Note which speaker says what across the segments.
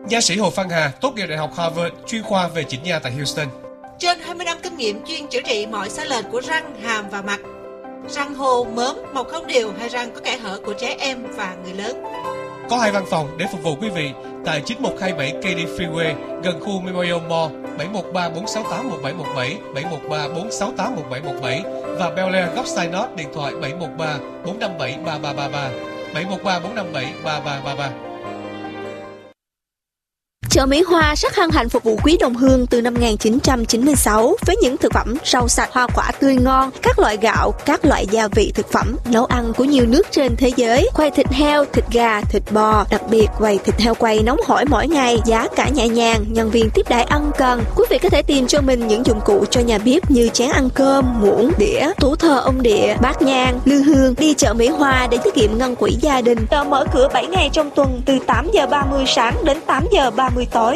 Speaker 1: Nha sĩ Hồ Văn Hà tốt nghiệp Đại học Harvard, chuyên khoa về chỉnh nha tại Houston.
Speaker 2: Trên 20 năm kinh nghiệm chuyên chữa trị mọi sai lệch của răng, hàm và mặt. Răng hô, mớm, mọc không đều hay răng có kẽ hở của trẻ em và người lớn.
Speaker 1: Có 2 văn phòng để phục vụ quý vị tại 9127 Katy Freeway gần khu Memorial Mall, 713-468-1717, 713-468-1717 và Bel Air góc Sinot điện thoại 713-457-3333, 713-457-3333.
Speaker 3: Chợ Mỹ Hoa rất hân hạnh phục vụ quý đồng hương từ năm 1996 với những thực phẩm rau sạch, hoa quả tươi ngon, các loại gạo, các loại gia vị thực phẩm, nấu ăn của nhiều nước trên thế giới, quầy thịt heo, thịt gà, thịt bò, đặc biệt quầy thịt heo quay nóng hổi mỗi ngày, giá cả nhẹ nhàng, nhân viên tiếp đãi ân cần. Quý vị có thể tìm cho mình những dụng cụ cho nhà bếp như chén ăn cơm, muỗng, đĩa, tủ thờ ông địa, bát nhang, lư hương. Đi chợ Mỹ Hoa để tiết kiệm ngân quỹ gia đình. Chợ mở cửa 7 ngày trong tuần từ 8:30 sáng đến 8:30 tối.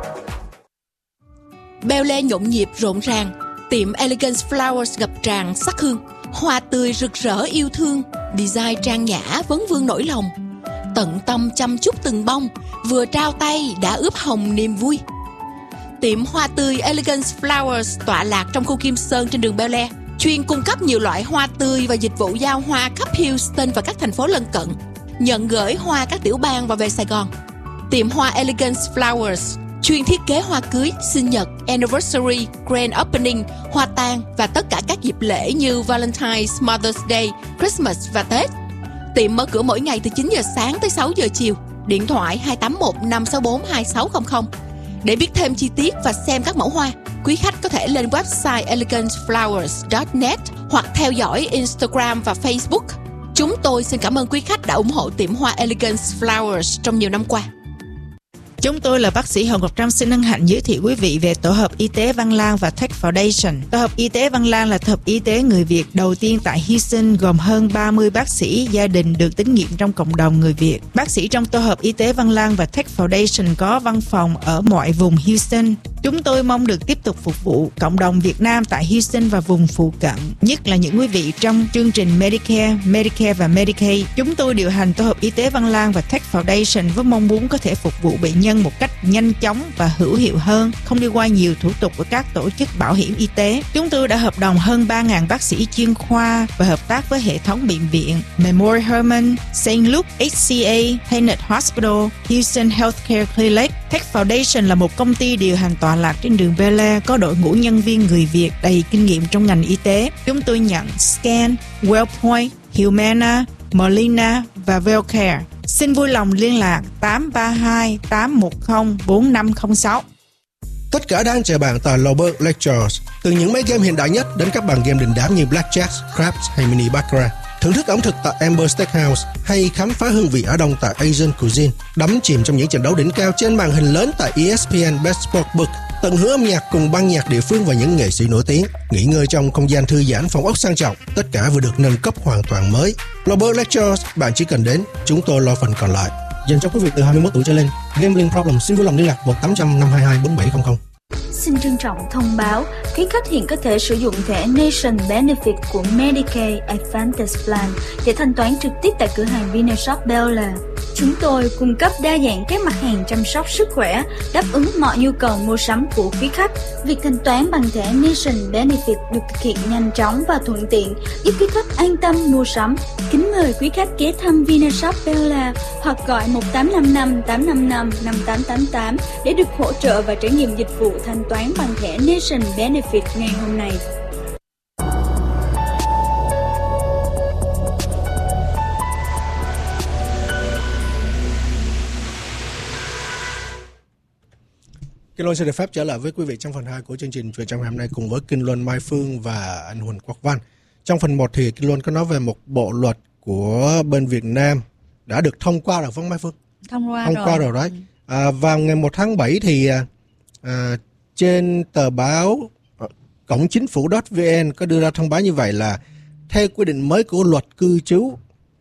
Speaker 4: Bel Air nhộn nhịp rộn ràng, tiệm Elegance Flowers ngập tràn sắc hương, hoa tươi rực rỡ yêu thương, design trang nhã vấn vương nỗi lòng, tận tâm chăm chút từng bông, vừa trao tay đã ướp hồng niềm vui. Tiệm hoa tươi Elegance Flowers tọa lạc trong khu Kim Sơn trên đường Bel Air, chuyên cung cấp nhiều loại hoa tươi và dịch vụ giao hoa khắp Houston và các thành phố lân cận, nhận gửi hoa các tiểu bang và về Sài Gòn. Tiệm hoa Elegance Flowers chuyên thiết kế hoa cưới, sinh nhật, anniversary, grand opening, hoa tang và tất cả các dịp lễ như Valentine's, Mother's Day, Christmas và Tết. Tiệm mở cửa mỗi ngày từ 9 giờ sáng tới 6 giờ chiều. Điện thoại 281-564-2600. Để biết thêm chi tiết và xem các mẫu hoa, quý khách có thể lên website eleganceflowers.net hoặc theo dõi Instagram và Facebook. Chúng tôi xin cảm ơn quý khách đã ủng hộ tiệm hoa Elegance Flowers trong nhiều năm qua.
Speaker 5: Chúng tôi là bác sĩ Hồ Ngọc Trâm xin hân hạnh giới thiệu quý vị về Tổ hợp Y tế Văn Lang và Tech Foundation. Tổ hợp Y tế Văn Lang là tổ hợp y tế người Việt đầu tiên tại Houston, gồm hơn 30 bác sĩ gia đình được tín nhiệm trong cộng đồng người Việt. Bác sĩ trong Tổ hợp Y tế Văn Lang và Tech Foundation có văn phòng ở mọi vùng Houston. Chúng tôi mong được tiếp tục phục vụ cộng đồng Việt Nam tại Houston và vùng phụ cận, nhất là những quý vị trong chương trình Medicare và Medicaid. Chúng tôi điều hành Tổ hợp Y tế Văn Lang và Tech Foundation với mong muốn có thể phục vụ bệnh nhân một cách nhanh chóng và hữu hiệu hơn, không đi qua nhiều thủ tục của các tổ chức bảo hiểm y tế. Chúng tôi đã hợp đồng hơn 3.000 bác sĩ chuyên khoa và hợp tác với hệ thống bệnh viện Memorial Hermann, St. Luke, HCA, Tenet Hospital, Houston Healthcare Clinic. Tech Foundation là một công ty điều hành tọa lạc trên đường Bel Air, có đội ngũ nhân viên người Việt đầy kinh nghiệm trong ngành y tế. Chúng tôi nhận Scan, Wellpoint, Humana, Molina và Wellcare. Xin vui lòng liên lạc 832-810-4506.
Speaker 6: Tất cả đang chờ bạn tại Lobert Lectures. Từ những máy game hiện đại nhất đến các bàn game đình đám như Blackjack, Craps hay Mini Baccarat. Thưởng thức ẩm thực tại Amber Steakhouse hay khám phá hương vị Á Đông tại Asian Cuisine. Đắm chìm trong những trận đấu đỉnh cao trên màn hình lớn tại ESPN Best Sportsbook. Tận hưởng âm nhạc cùng ban nhạc địa phương và những nghệ sĩ nổi tiếng. Nghỉ ngơi trong không gian thư giãn, phòng ốc sang trọng. Tất cả vừa được nâng cấp hoàn toàn mới. Lobert Lectures, bạn chỉ cần đến, chúng tôi lo phần còn lại. Dành cho quý vị từ 21 tuổi trở lên. Gambling problem xin vui lòng liên lạc 1-800-522-4700.
Speaker 7: Xin trân trọng thông báo, quý khách hiện có thể sử dụng thẻ Nation Benefit của Medicaid Advantage Plan để thanh toán trực tiếp tại cửa hàng Vinashop Bel Air. Chúng tôi cung cấp đa dạng các mặt hàng chăm sóc sức khỏe, đáp ứng mọi nhu cầu mua sắm của quý khách. Việc thanh toán bằng thẻ Nation Benefit được thực hiện nhanh chóng và thuận tiện, giúp quý khách an tâm mua sắm. Kính mời quý khách ghé thăm Vinashop Bel Air hoặc gọi 1-855-855-5888 để được hỗ trợ và trải nghiệm dịch vụ thanh toán bằng thẻ Nation Benefit ngày hôm nay.
Speaker 6: Kinh Luân xin được phép trở lại với quý vị trong phần 2 của chương trình Chuyện trong ngày hôm nay cùng với Kinh Luân, Mai Phương và anh Huỳnh Quốc Văn. Trong phần 1 thì Kinh Luân có nói về một bộ luật của bên Việt Nam đã được thông qua rồi, phải không Mai Phương?
Speaker 8: Thông qua rồi đấy.
Speaker 6: Vào ngày 1 tháng 7 thì trên tờ báo cổng chính phủ.vn có đưa ra thông báo như vậy là theo quy định mới của luật cư trú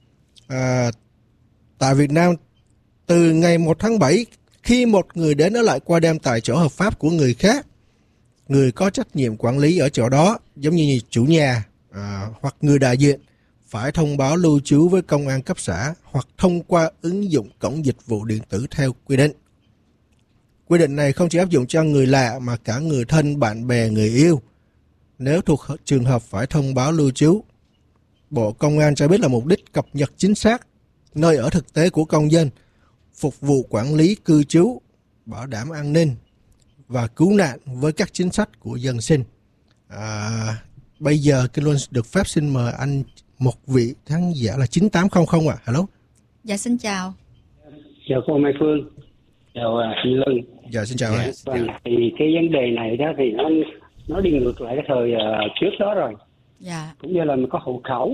Speaker 6: tại Việt Nam, từ ngày 1 tháng 7, khi một người đến ở lại qua đêm tại chỗ hợp pháp của người khác, người có trách nhiệm quản lý ở chỗ đó, giống như chủ nhà hoặc người đại diện, phải thông báo lưu trú với công an cấp xã hoặc thông qua ứng dụng cổng dịch vụ điện tử theo quy định. Quy định này không chỉ áp dụng cho người lạ mà cả người thân, bạn bè, người yêu. Nếu thuộc trường hợp phải thông báo lưu trú, Bộ Công an cho biết là mục đích cập nhật chính xác nơi ở thực tế của công dân, phục vụ quản lý cư trú, bảo đảm an ninh và cứu nạn với các chính sách của dân sinh. Bây giờ Kinh Luân được phép xin mời anh một vị khán giả là 9800 ạ. Hello.
Speaker 8: Dạ xin chào.
Speaker 9: Chào cô Mai Phương. Chào anh Luân.
Speaker 6: Dạ xin chào anh.
Speaker 9: Vâng, thì cái vấn đề này đó thì nó đi ngược lại cái thời trước đó rồi.
Speaker 8: Dạ. Cũng
Speaker 9: như là mình có hộ khẩu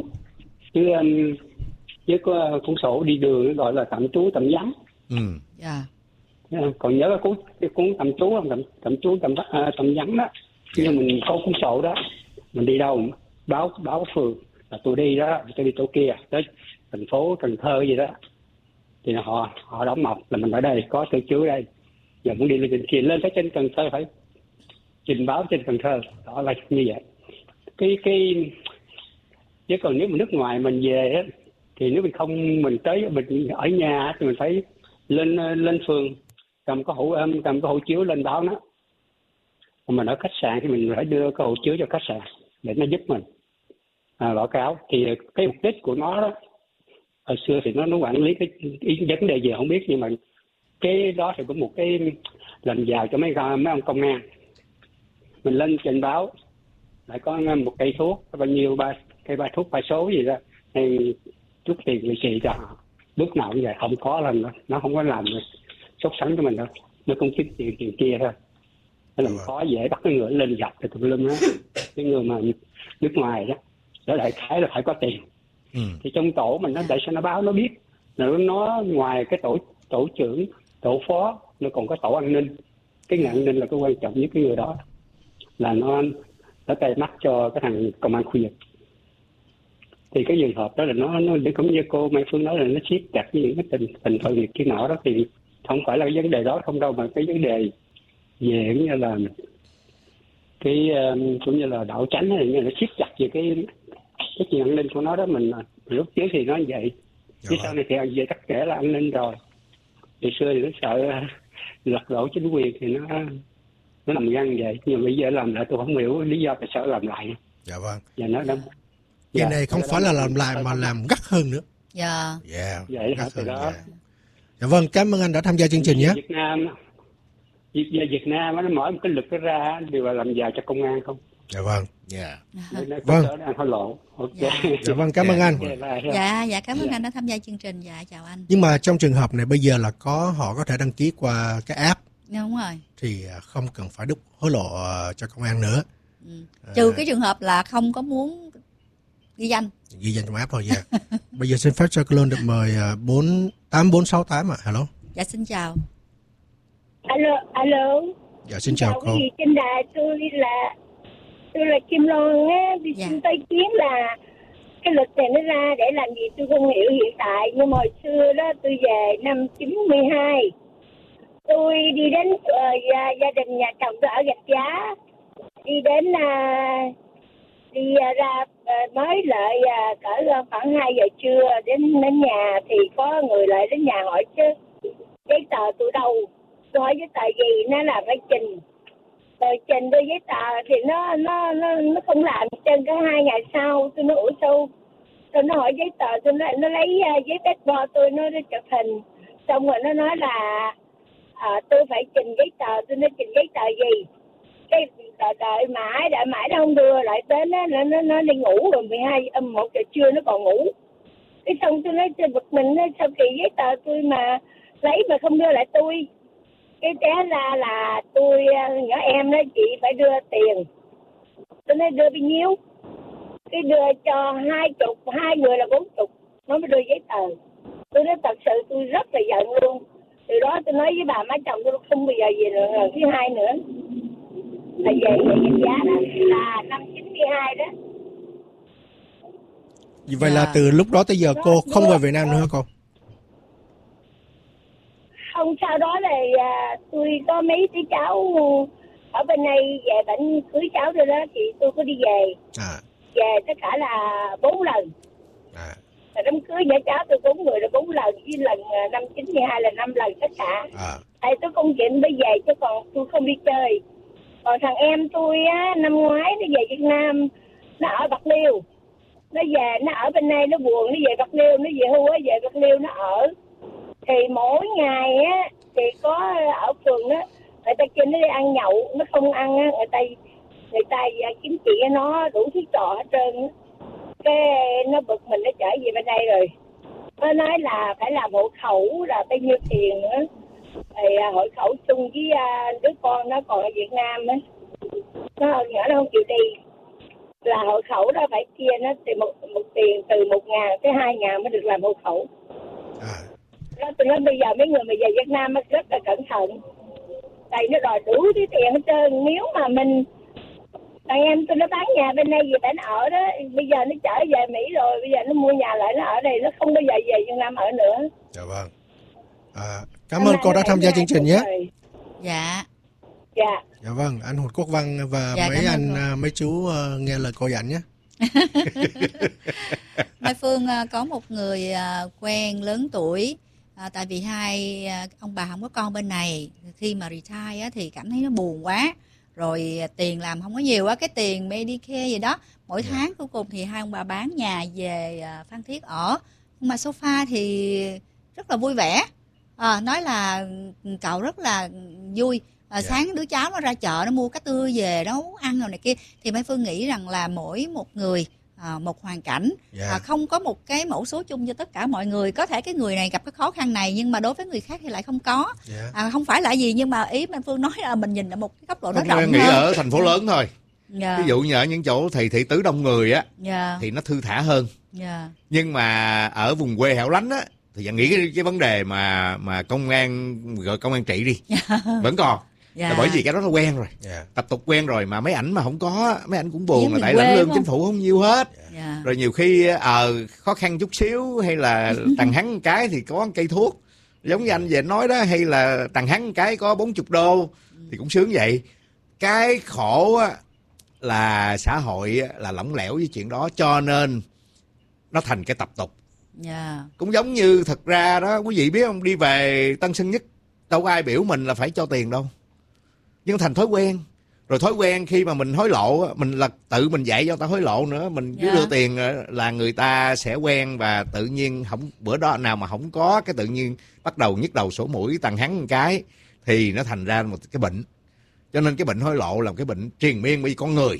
Speaker 9: chứ có cuốn sổ đi đường gọi là tạm trú tạm vắng.
Speaker 8: Dạ.
Speaker 9: Còn nhớ cái cuốn tạm trú không, tạm trú tạm vắng đó. Nhưng mình có cuốn sổ đó, mình đi đâu báo phường là tôi đi đó, tôi đi chỗ kia tới thành phố Cần Thơ gì đó, thì họ đóng mộc là mình ở đây có cư trú đây, giờ muốn đi lên kia lên tới trên Cần Thơ phải trình báo trên Cần Thơ, đó là như vậy. Cái chứ còn nếu mà nước ngoài mình về á, thì nếu mình tới mình ở nhà thì mình phải lên phường cầm có hộ chiếu lên báo nó. Còn mình ở khách sạn thì mình phải đưa cái hộ chiếu cho khách sạn để nó giúp mình báo cáo. Thì cái mục đích của nó đó, hồi xưa thì nó quản lý cái vấn đề gì không biết, nhưng mà cái đó thì có một cái làm giàu cho mấy ông công an. Mình lên trình báo lại có một cây thuốc bao nhiêu cây thuốc 3 số gì đó, hay chút tiền lì xì cho họ, bước nào cũng vậy, không có làm đâu, nó không có làm sốt sắng cho mình đâu, nó không kiếm tiền kia thôi. Nó làm khó dễ bắt cái người lên dọc thì tùm lum đó. Cái người mà nước ngoài đó đại khái là phải có tiền. Thì trong tổ mình nó để sao nó báo nó biết, nó ngoài cái tổ trưởng, tổ phó, nó còn có tổ an ninh. Cái người an ninh là cái quan trọng nhất, cái người đó là nó tay mắt cho cái thằng công an khu vực. Thì cái trường hợp đó là nó cũng như cô Mai Phương nói là nó siết chặt với những cái tình phần việc kia nọ đó, thì không phải là cái vấn đề đó không đâu, mà cái vấn đề về cũng như là cái cũng như là đạo chánh này, như là siết chặt về cái chuyện an ninh của nó đó. Mình lúc trước thì nó như vậy, chứ sau này thì về tất cả là an ninh rồi. Từ xưa thì nó sợ lật đổ chính quyền thì nó làm găng vậy, nhưng bây giờ làm lại tôi không hiểu lý do tại sao làm lại.
Speaker 6: Dạ vâng.
Speaker 9: Và nó đâm.
Speaker 6: Cái này không phải là làm lại mà làm gắt hơn nữa.
Speaker 8: Dạ.
Speaker 9: Vậy
Speaker 6: gắt hơn.
Speaker 9: Đó.
Speaker 6: Dạ vâng, cảm ơn anh đã tham gia chương trình nhé.
Speaker 9: Việt Nam nó mỗi một cái lực nó ra đều là làm giàu cho công an không?
Speaker 6: Dạ vâng.
Speaker 9: Vâng.
Speaker 6: Dạ vâng, cảm ơn anh.
Speaker 8: Dạ cảm ơn anh đã tham gia chương trình. Dạ chào anh.
Speaker 6: Nhưng mà trong trường hợp này bây giờ là họ có thể đăng ký qua cái app.
Speaker 8: Đúng rồi.
Speaker 6: Thì không cần phải đút hối lộ cho công an nữa.
Speaker 8: Trừ cái trường hợp là không có muốn ghi danh trong
Speaker 6: app thôi. Dạ. Bây giờ xin phép cho Clone được mời 8468 ạ. Hello.
Speaker 8: Dạ xin chào.
Speaker 10: Alo.
Speaker 6: Dạ xin chào cô.
Speaker 10: Trên đài tôi là Kim Loan á, xin tới kiến là cái luật này nó ra để làm gì tôi không hiểu hiện tại, nhưng mà hồi xưa đó tôi về năm 92, tôi đi đến gia đình nhà chồng tôi ở Gạch Giá, đi đến đi ra mới lại cỡ khoảng 2 giờ trưa đến nhà thì có người lại đến nhà hỏi chứ giấy tờ tôi đâu, tôi hỏi giấy tờ gì, nó là phải trình, rồi trình đôi giấy tờ thì nó không làm. Trên cái 2 ngày sau tôi nói ủa sao, tôi nó hỏi giấy tờ, tôi nó lấy giấy passport tôi nó chụp hình, xong rồi nó nói là tôi phải trình giấy tờ, tôi nói trình giấy tờ gì, cái đợi mãi nó không đưa lại, đến nó đi ngủ rồi 1 giờ trưa nó còn ngủ. Cái xong tôi nói tôi bực mình, sao kỳ giấy tờ tôi mà lấy mà không đưa lại tôi. Cái té ra là tôi nhỏ em đó, chị phải đưa tiền, tôi nói đưa bao nhiêu, cái đưa cho 20, 2 người là 40, nó mới đưa giấy tờ. Tôi nói thật sự tôi rất là giận luôn. Từ đó tôi nói với bà má chồng tôi không bao giờ về lần thứ 2 nữa, là về giá đó là năm 92 đó.
Speaker 6: Vậy là từ lúc đó tới giờ cô không về Việt Nam nữa hả cô?
Speaker 10: Không, sau đó là tôi có mấy đứa cháu ở bên này về bệnh cưới cháu rồi đó, thì tôi có đi về. Về tất cả là 4 lần. Đám cưới nhỏ cháu tôi 4 người là 4 lần, với lần năm 92 là 5 lần tất cả. tại tôi công chuyện bây về chứ còn tôi không đi chơi. Còn thằng em tôi á, năm ngoái nó về Việt Nam, nó ở Bạc Liêu, nó về, nó ở bên đây nó buồn, nó về Bạc Liêu, nó về hưu á, về Bạc Liêu nó ở. Thì mỗi ngày á thì có ở phường đó, người ta kêu nó đi ăn nhậu, nó không ăn á, người ta kiếm chị nó đủ thứ trò hết trơn á. Cái nó bực mình, nó trở về bên đây rồi. Nó nói là phải làm hộ khẩu là bao nhiêu tiền nữa. Thì hộ khẩu chung với đứa con nó còn ở Việt Nam á. Nó nhỏ nó không chịu đi. Là hộ khẩu đó phải chia nó từ một tiền từ 1.000 tới 2.000 mới được làm hộ khẩu. Tôi nói bây giờ mấy người mà về Việt Nam rất là cẩn thận. Tại nó đòi đủ cái tiền hết trơn. Nếu mà mình, thằng em tôi nó bán nhà bên đây về nó ở đó, bây giờ nó trở về Mỹ rồi, bây giờ nó mua nhà lại nó ở đây, nó không bao giờ về Việt Nam ở nữa.
Speaker 6: Dạ vâng. Cảm ơn cô đã tham gia chương trình nhé.
Speaker 8: Dạ.
Speaker 10: Dạ.
Speaker 6: Dạ vâng, anh Hụt Quốc Văn và
Speaker 8: dạ,
Speaker 6: mấy anh mấy chú nghe lời cô dặn nhé.
Speaker 8: Mai Phương có một người quen lớn tuổi, tại vì hai ông bà không có con bên này, khi mà retire á, thì cảm thấy nó buồn quá, rồi tiền làm không có nhiều á, cái tiền Medicare gì đó mỗi tháng cuối cùng thì hai ông bà bán nhà về Phan Thiết ở, nhưng mà sofa thì rất là vui vẻ, nói là cậu rất là vui. Sáng đứa cháu nó ra chợ nó mua cá tươi về nấu ăn rồi này kia, thì Mai Phương nghĩ rằng là mỗi một người một hoàn cảnh, không có một cái mẫu số chung cho tất cả mọi người. Có thể cái người này gặp cái khó khăn này nhưng mà đối với người khác thì lại không có. Không phải là gì, nhưng mà ý Mai Phương nói là mình nhìn ở một cái góc độ nó rộng hơn.
Speaker 11: Nghĩ ở thành phố lớn thôi. Ví dụ như ở những chỗ thị tứ đông người á, thì nó thư thả hơn. Nhưng mà ở vùng quê hẻo lánh á thì bạn nghĩ cái vấn đề mà công an gọi công an trị đi vẫn còn. Là bởi vì cái đó nó quen rồi, tập tục quen rồi, mà mấy ảnh mà không có, mấy ảnh cũng buồn, mà tại lãnh lương chính phủ không nhiều hết. Rồi nhiều khi khó khăn chút xíu hay là tàn hắn một cái thì có cây thuốc, giống như anh về nói đó, hay là tàn hắn một cái có 40 đô thì cũng sướng vậy. Cái khổ á, là xã hội là lỏng lẻo với chuyện đó, cho nên nó thành cái tập tục. Cũng giống như thật ra đó, quý vị biết không, đi về Tân Sơn Nhất đâu có ai biểu mình là phải cho tiền đâu, nhưng thành thói quen. Rồi thói quen khi mà mình hối lộ, mình là tự mình dạy cho người ta hối lộ nữa, mình cứ đưa tiền là người ta sẽ quen, và tự nhiên không, bữa đó nào mà không có cái tự nhiên bắt đầu nhức đầu sổ mũi tàn hắn một cái thì nó thành ra một cái bệnh. Cho nên cái bệnh hối lộ là một cái bệnh triền miên với con người.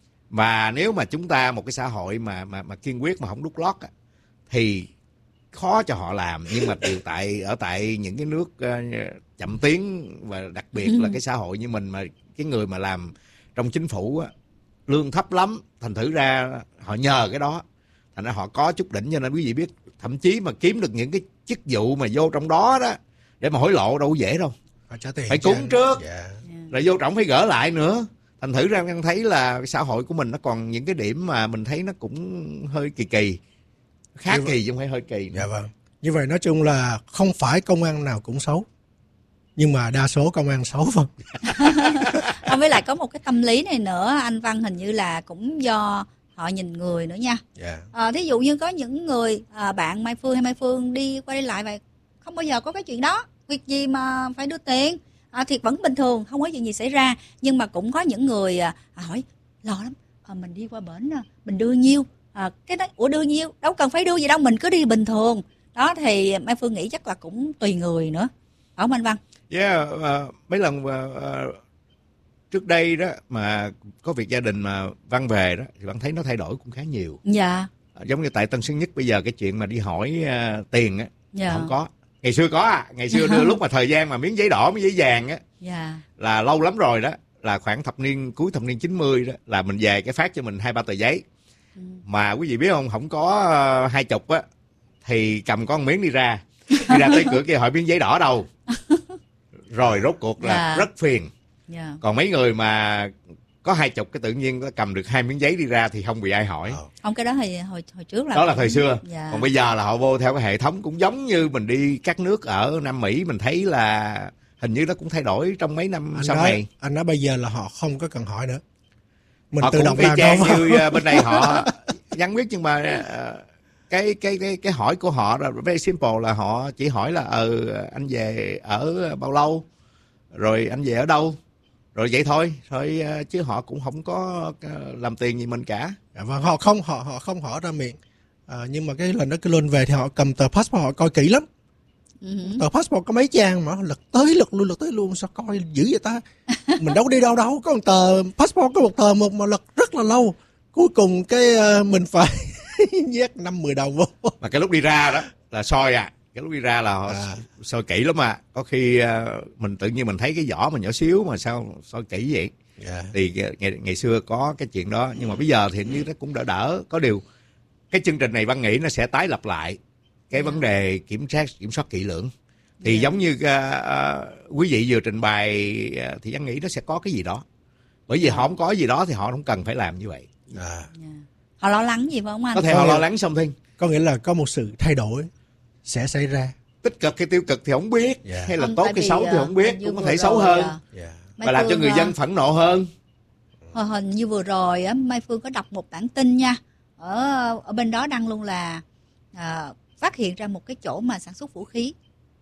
Speaker 11: Và nếu mà chúng ta một cái xã hội mà kiên quyết mà không đút lót thì khó cho họ làm. Nhưng mà tại những cái nước chậm tiến, và đặc biệt là cái xã hội như mình, mà cái người mà làm trong chính phủ á, lương thấp lắm, thành thử ra họ nhờ cái đó, thành ra họ có chút đỉnh. Cho nên quý vị biết, thậm chí mà kiếm được những cái chức vụ mà vô trong đó đó để mà hối lộ đâu có dễ đâu, phải cúng trước, rồi vô trọng phải gỡ lại nữa. Thành thử ra em thấy là cái xã hội của mình nó còn những cái điểm mà mình thấy nó cũng hơi kỳ, khác kỳ chứ không phải hơi kỳ.
Speaker 6: Dạ vâng. Như vậy nói chung là không phải công an nào cũng xấu, nhưng mà đa số công an xấu vâng.
Speaker 8: Không, với lại có một cái tâm lý này nữa anh Văn, hình như là cũng do họ nhìn người nữa nha. Thí dụ như có những người bạn Mai Phương hay Mai Phương đi qua đi lại vậy, không bao giờ có cái chuyện đó, việc gì mà phải đưa tiền, thì vẫn bình thường, không có chuyện gì xảy ra. Nhưng mà cũng có những người hỏi lo lắm, mình đi qua bển mình đưa nhiêu, cái đó ủa đưa nhiêu, đâu cần phải đưa gì đâu, mình cứ đi bình thường đó. Thì Mai Phương nghĩ chắc là cũng tùy người nữa, phải không anh Văn?
Speaker 11: Mấy lần trước đây đó mà có việc gia đình mà Văn về đó thì Văn thấy nó thay đổi cũng khá nhiều. Giống như tại Tân Sơn Nhất bây giờ cái chuyện mà đi hỏi tiền á không có. Ngày xưa có ngày xưa đưa lúc mà thời gian mà miếng giấy đỏ miếng giấy vàng á là lâu lắm rồi đó, là khoảng cuối thập niên 90 đó, là mình về cái phát cho mình 2-3 tờ giấy. Mà quý vị biết không có 20 á thì cầm con miếng đi ra tới cửa kia hỏi miếng giấy đỏ đâu. Rồi rốt cuộc là rất phiền. Còn mấy người mà có 20 cái tự nhiên cầm được 2 miếng giấy đi ra thì không bị ai hỏi.
Speaker 8: Không, cái đó thì hồi trước là
Speaker 11: đó là thời xưa. Còn bây giờ là họ vô theo cái hệ thống, cũng giống như mình đi các nước ở Nam Mỹ, mình thấy là hình như nó cũng thay đổi trong mấy năm sau này.
Speaker 6: Anh nói bây giờ là họ không có cần hỏi nữa, mình
Speaker 11: họ
Speaker 6: tự động
Speaker 11: làm
Speaker 6: đó.
Speaker 11: Như bên đây họ nhắn biết, nhưng mà cái hỏi của họ là very simple, là họ chỉ hỏi là anh về ở bao lâu, rồi anh về ở đâu, rồi vậy thôi chứ họ cũng không có làm tiền gì mình cả.
Speaker 6: Và họ không hỏi ra miệng. Nhưng mà cái lần đó cái lên về thì họ cầm tờ passport họ coi kỹ lắm. Tờ passport có mấy trang mà lật tới luôn, sao coi dữ vậy ta? Mình đâu đi đâu, có một tờ passport, có một tờ một mà lật rất là lâu. Cuối cùng cái mình phải nhét 5-10 đồng vô.
Speaker 11: Mà cái lúc đi ra đó là soi cái lúc đi ra là họ soi kỹ lắm mà. Có khi mình tự nhiên mình thấy cái vỏ mình nhỏ xíu mà sao soi kỹ vậy. Thì ngày xưa có cái chuyện đó, nhưng mà bây giờ thì như nó cũng đỡ. Có điều cái chương trình này Văn nghĩ nó sẽ tái lập lại cái vấn đề kiểm soát kỹ lưỡng. Thì giống như quý vị vừa trình bày thì Văn nghĩ nó sẽ có cái gì đó. Bởi vì họ không có gì đó thì họ không cần phải làm như vậy.
Speaker 8: Họ lo lắng gì phải không anh?
Speaker 11: Có thể họ lo lắng xong thôi.
Speaker 6: Có nghĩa là có một sự thay đổi sẽ xảy ra.
Speaker 11: Tích cực hay tiêu cực thì không biết, hay là tốt hay xấu thì không biết, cũng có thể xấu hơn và làm cho người dân phẫn nộ hơn.
Speaker 8: Hình như vừa rồi Mai Phương có đọc một bản tin nha, ở bên đó đăng luôn là phát hiện ra một cái chỗ mà sản xuất vũ khí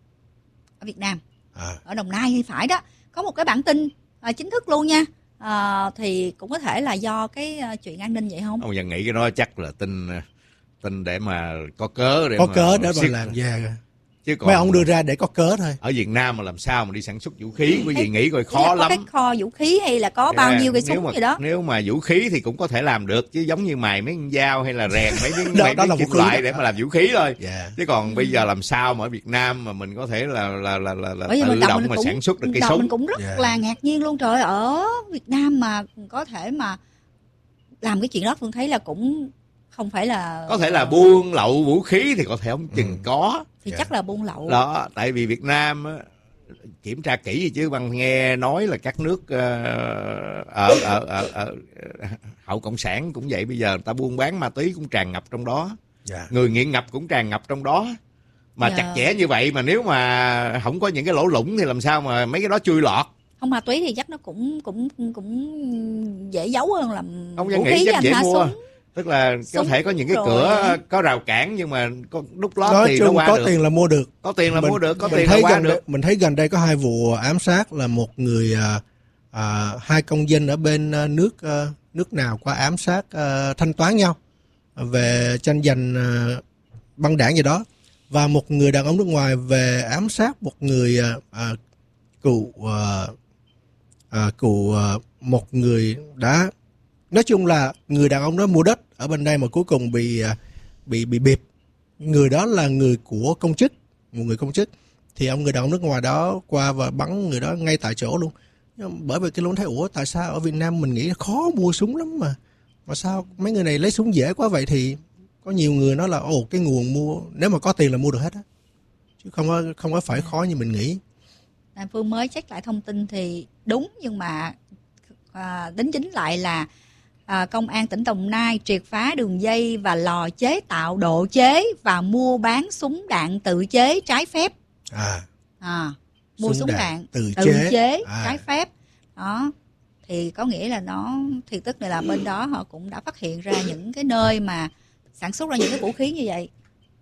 Speaker 8: ở Việt Nam, ở Đồng Nai thì phải đó, có một cái bản tin chính thức luôn nha. Thì cũng có thể là do cái chuyện an ninh vậy không?
Speaker 11: Ông vẫn nghĩ cái đó chắc là tin để mà có cớ để
Speaker 6: mà làm ra.
Speaker 11: Chứ còn
Speaker 6: mấy ông đưa ra để có cớ thôi.
Speaker 11: Ở Việt Nam mà làm sao mà đi sản xuất vũ khí, quý vị nghĩ coi khó lắm.
Speaker 8: Có cái kho vũ khí hay là có bao nhiêu cái súng gì đó.
Speaker 11: Nếu mà vũ khí thì cũng có thể làm được, chứ giống như mài mấy con dao hay là rèn mấy miếng kim loại để mà làm vũ khí thôi. Chứ còn bây giờ làm sao mà ở Việt Nam mà mình có thể là tự động mà sản xuất được cái súng.
Speaker 8: Mình cũng rất là ngạc nhiên luôn, trời, ở Việt Nam mà có thể mà làm cái chuyện đó. Phương thấy là cũng không phải là...
Speaker 11: Có thể là buôn lậu vũ khí thì có thể không chừng có.
Speaker 8: Thì chắc là buôn lậu.
Speaker 11: Đó, tại vì Việt Nam kiểm tra kỹ gì chứ Văn nghe nói là các nước ở hậu cộng sản cũng vậy, bây giờ người ta buôn bán ma túy cũng tràn ngập trong đó. Người nghiện ngập cũng tràn ngập trong đó. Mà chặt chẽ như vậy mà nếu mà không có những cái lỗ lũng thì làm sao mà mấy cái đó chui lọt.
Speaker 8: Không, ma túy thì chắc nó cũng dễ giấu hơn là
Speaker 11: vũ khí chắc dễ mua. Súng. Tức là có thể có những cái cửa có rào cản, nhưng mà lúc đó thì nó qua
Speaker 6: có
Speaker 11: được.
Speaker 6: Tiền là mua được.
Speaker 11: Có tiền là mua được, có tiền là qua được.
Speaker 6: Mình thấy gần đây có 2 vụ ám sát, là một người 2 công dân ở bên nước nào qua ám sát thanh toán nhau về tranh giành băng đảng gì đó, và một người đàn ông nước ngoài về ám sát một người cựu một người đã. Nói chung là người đàn ông đó mua đất ở bên đây mà cuối cùng bị bịp. Người đó là người của công chức, một người công chức. Thì ông người đàn ông nước ngoài đó qua và bắn người đó ngay tại chỗ luôn. Bởi vì cái lúc thấy tại sao ở Việt Nam mình nghĩ khó mua súng lắm mà sao mấy người này lấy súng dễ quá vậy. Thì có nhiều người nói là cái nguồn mua nếu mà có tiền là mua được hết á, chứ không có phải khó như mình nghĩ.
Speaker 8: Phương mới check lại thông tin thì đúng, nhưng mà đính chính lại là Công an tỉnh Đồng Nai triệt phá đường dây và lò chế tạo, độ chế và mua bán súng đạn tự chế trái phép. Mua súng đạn tự chế trái phép. Đó. Thì có nghĩa là thì tức là bên đó họ cũng đã phát hiện ra những cái nơi mà sản xuất ra những cái vũ khí như vậy.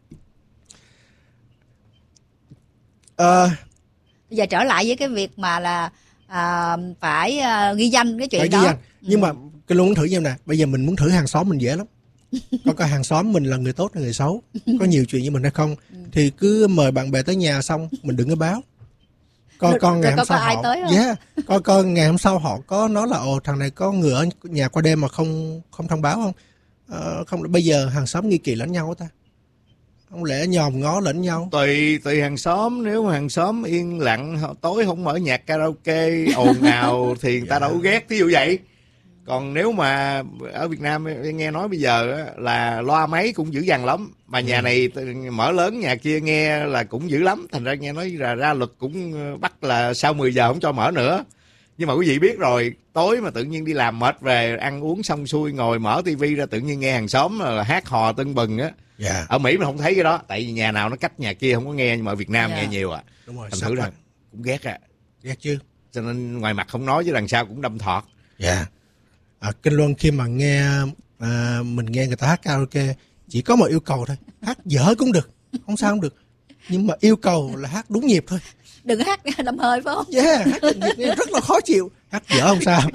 Speaker 8: Bây giờ trở lại với cái việc mà là phải ghi danh cái chuyện phải đó.
Speaker 6: Nhưng mà cái luôn muốn thử như nè, bây giờ mình muốn thử hàng xóm mình dễ lắm. Có hàng xóm mình là người tốt hay người xấu, có nhiều chuyện như mình hay không, thì cứ mời bạn bè tới nhà xong mình đừng có báo. Con ngày hôm sau họ coi ngày hôm sau họ có nói là thằng này có người ở nhà qua đêm mà không thông báo không? Không, bây giờ hàng xóm nghi kỳ lẫn nhau ta. Không lẽ nhòm ngó lẫn nhau?
Speaker 11: Tùy hàng xóm, nếu mà hàng xóm yên lặng, tối không mở nhạc karaoke ồn ào thì người ta đâu ghét, ví dụ vậy. Còn nếu mà ở Việt Nam nghe nói bây giờ là loa máy cũng dữ dằn lắm, mà nhà này mở lớn nhà kia nghe là cũng dữ lắm, thành ra nghe nói là ra luật cũng bắt là sau 10 giờ không cho mở nữa. Nhưng mà quý vị biết rồi, tối mà tự nhiên đi làm mệt về, ăn uống xong xuôi ngồi mở tivi ra tự nhiên nghe hàng xóm là hát hò tưng bừng á. Ở Mỹ mình không thấy cái đó, tại vì nhà nào nó cách nhà kia không có nghe, nhưng mà ở Việt Nam nghe nhiều
Speaker 6: Đúng rồi,
Speaker 11: thành thử ra cũng ghét
Speaker 6: ghét chứ.
Speaker 11: Cho nên ngoài mặt không nói chứ đằng sau cũng đâm thọt.
Speaker 6: Kinh Luân khi mà nghe mình nghe người ta hát karaoke, Chỉ có một yêu cầu thôi, hát dở cũng được, không sao không được, nhưng mà yêu cầu là hát đúng nhịp thôi.
Speaker 8: Đừng hát đầm hơi phải không?
Speaker 6: Yeah, hát đầm nhịp rất là khó chịu, hát dở không sao.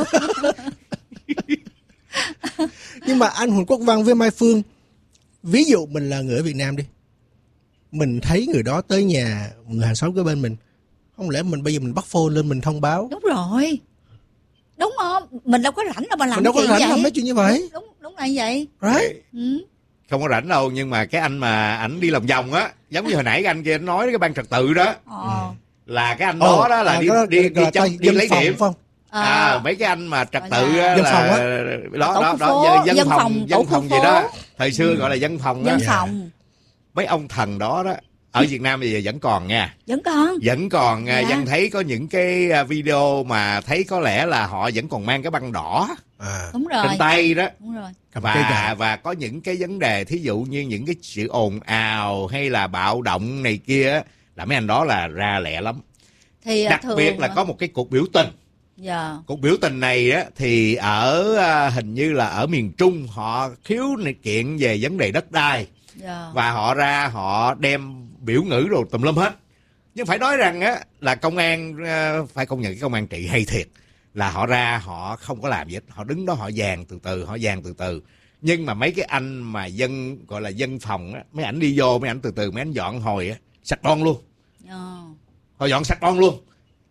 Speaker 6: Nhưng mà anh Huỳnh Quốc Văn với Mai Phương, ví dụ mình là người ở Việt Nam đi, mình thấy người đó tới nhà người hàng xóm kế bên mình, không lẽ bây giờ mình bắt phone lên mình thông báo?
Speaker 8: Đúng rồi, đúng không? Mình đâu có rảnh đâu mà làm
Speaker 6: mình đâu có rảnh làm mấy chuyện như vậy.
Speaker 8: Đúng là như vậy.
Speaker 6: Right.
Speaker 11: Không có rảnh đâu, nhưng mà cái anh mà ảnh đi lòng vòng á, giống như hồi nãy cái anh kia nói cái ban trật tự đó, là cái anh đó đó là đi lấy điểm. Mấy cái anh mà trật tự
Speaker 6: dân
Speaker 11: là
Speaker 6: phòng
Speaker 11: đó dân phòng gì đó, thời xưa gọi là dân phòng đó.
Speaker 8: Dân phòng.
Speaker 11: Mấy ông thần đó đó ở Việt Nam bây giờ vẫn còn nha.
Speaker 8: Vẫn còn.
Speaker 11: Dân thấy có những cái video mà thấy có lẽ là họ vẫn còn mang cái băng đỏ
Speaker 8: đúng rồi,
Speaker 11: trên tay đó.
Speaker 8: Đúng rồi.
Speaker 11: Và có những cái vấn đề thí dụ như những cái sự ồn ào hay là bạo động này kia là mấy anh đó là ra lẹ lắm.
Speaker 8: Thì
Speaker 11: đặc biệt là có một cái cuộc biểu tình. Cuộc biểu tình này á, thì ở hình như là ở miền Trung họ khiếu kiện về vấn đề đất đai. Và họ ra họ đem biểu ngữ rồi tùm lum hết. Nhưng phải nói rằng á, là công an phải công nhận cái công an trị hay thiệt, là họ ra họ không có làm gì hết, họ đứng đó họ dàn từ từ. Nhưng mà mấy cái anh mà dân gọi là dân phòng á, mấy ảnh đi vô, mấy ảnh từ từ mấy ảnh dọn hồi á, sạch bon luôn. Họ dọn sạch bon luôn.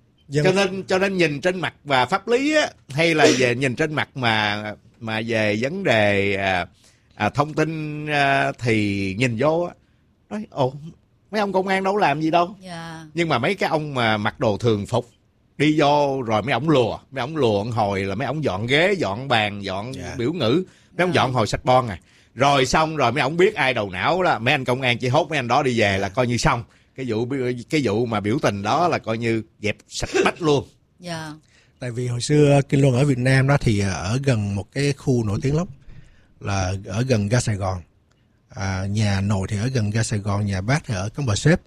Speaker 11: Cho nên nhìn trên mặt và pháp lý á, hay là về nhìn trên mặt mà về vấn đề thông tin thì nhìn vô á, nói mấy ông công an đâu làm gì đâu. Nhưng mà mấy cái ông mà mặc đồ thường phục đi vô rồi mấy ổng lùa hồi là mấy ổng dọn ghế, dọn bàn, dọn biểu ngữ, mấy ổng dọn hồi sạch bon rồi xong rồi mấy ổng biết ai đầu não là mấy anh công an chỉ hốt mấy anh đó đi về là coi như xong. Cái vụ mà biểu tình đó là coi như dẹp sạch bách luôn.
Speaker 6: Tại vì hồi xưa Kinh Luân ở Việt Nam đó thì ở gần một cái khu nổi tiếng lắm, là ở gần ga Sài Gòn. Nhà nội thì ở gần ga Sài Gòn, nhà bác thì ở Cấm Bà Xếp.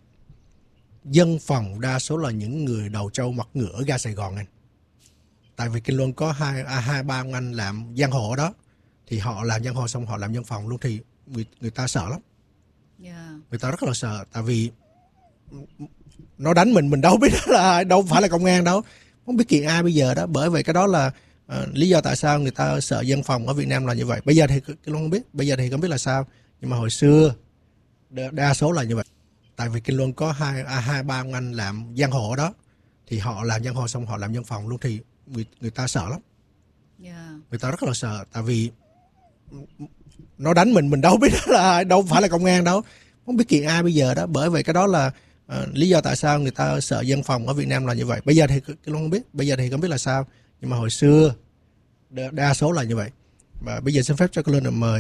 Speaker 6: Dân phòng đa số là những người đầu trâu mặt ngựa ở ga Sài Gòn anh. Tại vì Kinh Luân có hai ba ông anh làm giang hồ ở đó, thì họ làm giang hồ xong họ làm dân phòng luôn, thì người ta sợ lắm. Người ta rất là sợ, tại vì nó đánh mình đâu biết đó là đâu phải là công an đâu, không biết kiện ai bây giờ đó. Bởi vậy cái đó là lý do tại sao người ta sợ dân phòng ở Việt Nam là như vậy. Bây giờ thì Kinh Luân không biết, không biết là sao, nhưng mà hồi xưa đa số là như vậy. Tại vì Kinh Luân có hai ba ông anh làm giang hồ ở đó, thì họ làm giang hồ xong họ làm dân phòng luôn, thì người ta sợ lắm. Người ta rất là sợ, tại vì nó đánh mình đâu biết đó là đâu phải là công an đâu, không biết kiện ai bây giờ đó. Bởi vậy cái đó là lý do tại sao người ta sợ dân phòng ở Việt Nam là như vậy. Bây giờ thì Kinh Luân không biết, không biết là sao, nhưng mà hồi xưa đa số là như vậy. Và bây giờ xin phép cho Kinh Luân mời